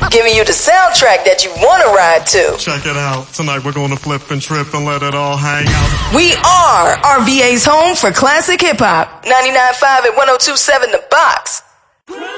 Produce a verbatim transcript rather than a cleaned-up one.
giving you the soundtrack that you want to ride to. Check it out. Tonight we're going to flip and trip and let it all hang out. We are R V A's home for classic hip-hop. ninety-nine point five and one oh two point seven The Box.